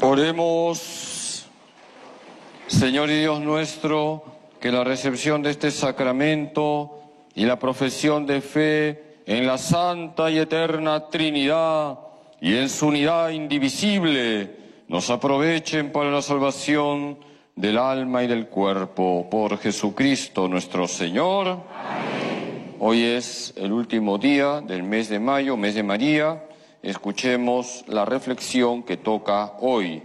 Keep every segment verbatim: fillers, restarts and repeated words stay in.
Oremos. Señor y Dios nuestro, que la recepción de este sacramento y la profesión de fe en la Santa y Eterna Trinidad y en su unidad indivisible nos aprovechen para la salvación del alma y del cuerpo. Por Jesucristo nuestro Señor. Amén. Hoy es el último día del mes de mayo, mes de María. Escuchemos la reflexión que toca hoy.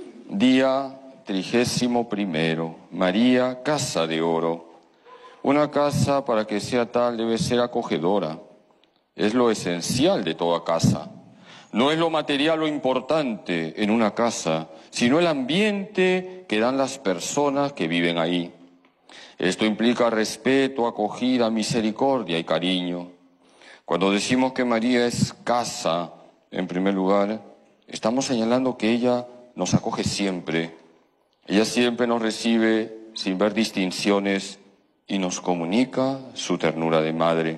Día trigésimo primero. María, casa de oro. Una casa, para que sea tal, debe ser acogedora. Es lo esencial de toda casa. No es lo material lo importante en una casa, sino el ambiente que dan las personas que viven ahí. Esto implica respeto, acogida, misericordia y cariño. Cuando decimos que María es casa, en primer lugar, estamos señalando que ella nos acoge siempre. Ella siempre nos recibe sin ver distinciones y nos comunica su ternura de madre.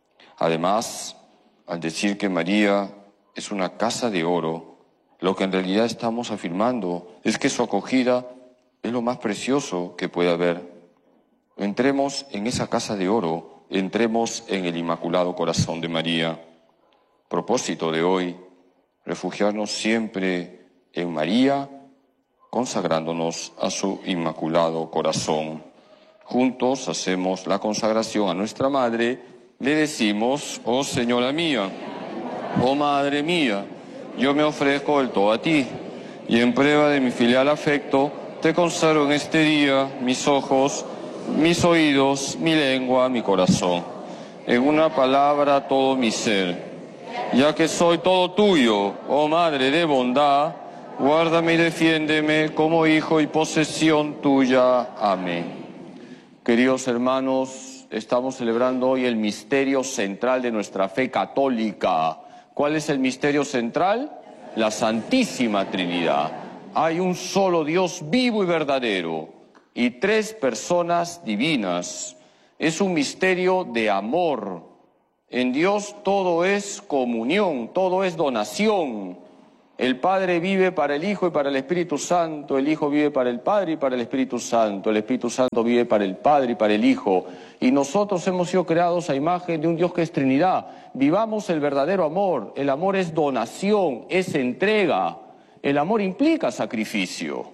Además, al decir que María es una casa de oro, lo que en realidad estamos afirmando es que su acogida es lo más precioso que puede haber. Entremos en esa casa de oro, entremos en el Inmaculado Corazón de María. Propósito de hoy, refugiarnos siempre en María, consagrándonos a su Inmaculado Corazón. Juntos hacemos la consagración a nuestra Madre, le decimos: oh Señora mía, oh Madre mía, yo me ofrezco del todo a ti, y en prueba de mi filial afecto, te consagro en este día mis ojos, mis oídos, mi lengua, mi corazón, en una palabra todo mi ser. Ya que soy todo tuyo, oh Madre de bondad, guárdame y defiéndeme como hijo y posesión tuya. Amén. Queridos hermanos, estamos celebrando hoy el misterio central de nuestra fe católica. ¿Cuál es el misterio central? La Santísima Trinidad. Hay un solo Dios vivo y verdadero y tres personas divinas. Es un misterio de amor. En Dios todo es comunión, todo es donación. El Padre vive para el Hijo y para el Espíritu Santo, el Hijo vive para el Padre y para el Espíritu Santo, el Espíritu Santo vive para el Padre y para el Hijo. Y nosotros hemos sido creados a imagen de un Dios que es Trinidad. Vivamos el verdadero amor. El amor es donación, es entrega. El amor implica sacrificio.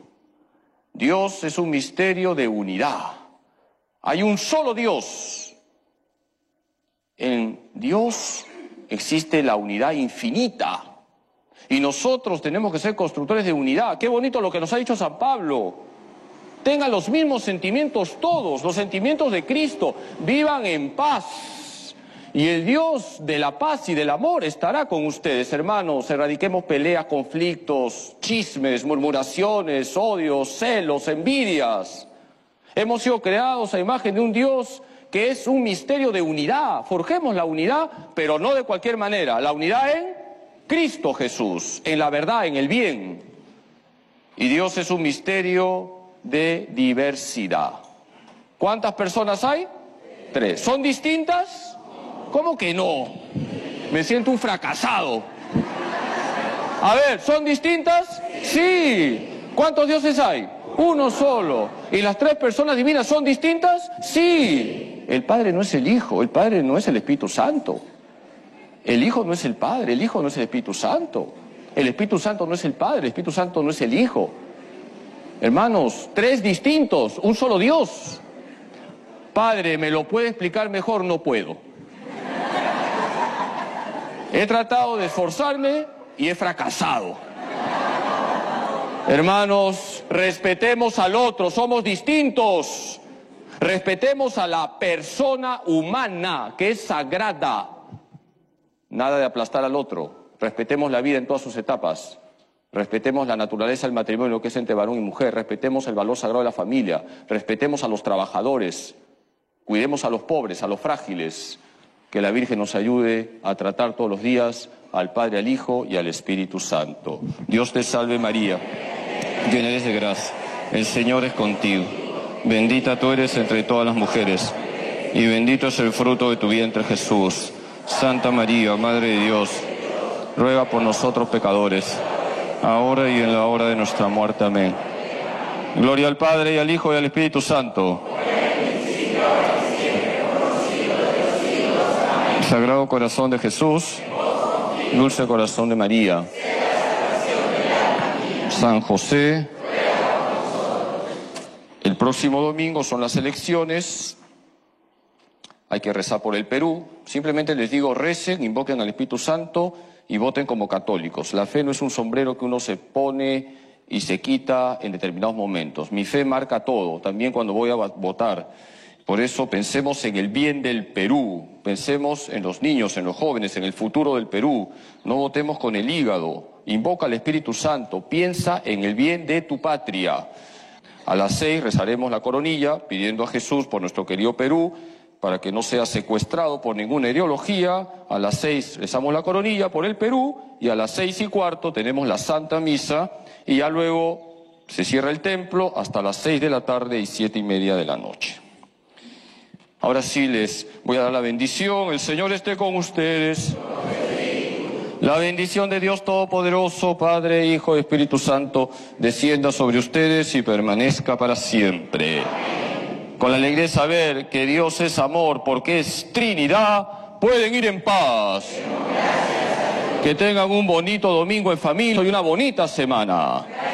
Dios es un misterio de unidad. Hay un solo Dios. En Dios existe la unidad infinita. Y nosotros tenemos que ser constructores de unidad. Qué bonito lo que nos ha dicho San Pablo. Tengan los mismos sentimientos todos, los sentimientos de Cristo. Vivan en paz. Y el Dios de la paz y del amor estará con ustedes, hermanos. Erradiquemos peleas, conflictos, chismes, murmuraciones, odios, celos, envidias. Hemos sido creados a imagen de un Dios que es un misterio de unidad. Forjemos la unidad, pero no de cualquier manera. La unidad en Cristo Jesús, en la verdad, en el bien. Y Dios es un misterio de diversidad. ¿Cuántas personas hay? Tres. ¿Son distintas? ¿Cómo que no? Me siento un fracasado. A ver, ¿son distintas? Sí. ¿Cuántos dioses hay? Uno solo. ¿Y las tres personas divinas son distintas? Sí. El Padre no es el Hijo, el Padre no es el Espíritu Santo. El Hijo no es el Padre, el Hijo no es el Espíritu Santo. El Espíritu Santo no es el Padre, el Espíritu Santo no es el Hijo. Hermanos, tres distintos, un solo Dios. Padre, ¿me lo puede explicar mejor? No puedo. He tratado de esforzarme y he fracasado. Hermanos, respetemos al otro, somos distintos. Respetemos a la persona humana, que es sagrada. Nada de aplastar al otro. Respetemos la vida en todas sus etapas. Respetemos la naturaleza del matrimonio, que es entre varón y mujer. Respetemos el valor sagrado de la familia. Respetemos a los trabajadores. Cuidemos a los pobres, a los frágiles. Que la Virgen nos ayude a tratar todos los días al Padre, al Hijo y al Espíritu Santo. Dios te salve María, llena eres de gracia. El Señor es contigo. Bendita tú eres entre todas las mujeres, y bendito es el fruto de tu vientre, Jesús. Santa María, Madre de Dios, ruega por nosotros pecadores, ahora y en la hora de nuestra muerte. Amén. Gloria al Padre, y al Hijo, y al Espíritu Santo. Sagrado Corazón de Jesús, Dulce Corazón de María, San José. El próximo domingo son las elecciones. Hay que rezar por el Perú. Simplemente les digo, recen, invoquen al Espíritu Santo y voten como católicos. La fe no es un sombrero que uno se pone y se quita en determinados momentos. Mi fe marca todo, también cuando voy a votar. Por eso pensemos en el bien del Perú, pensemos en los niños, en los jóvenes, en el futuro del Perú. No votemos con el hígado. Invoca al Espíritu Santo, piensa en el bien de tu patria. A las seis rezaremos la coronilla, pidiendo a Jesús por nuestro querido Perú, para que no sea secuestrado por ninguna ideología. A las seis rezamos la coronilla por el Perú, y a las seis y cuarto tenemos la Santa Misa, y ya luego se cierra el templo hasta las seis de la tarde y siete y media de la noche. Ahora sí les voy a dar la bendición. El Señor esté con ustedes. La bendición de Dios Todopoderoso, Padre, Hijo y Espíritu Santo, descienda sobre ustedes y permanezca para siempre. Con la alegría de saber que Dios es amor, porque es Trinidad, pueden ir en paz. Que tengan un bonito domingo en familia y una bonita semana.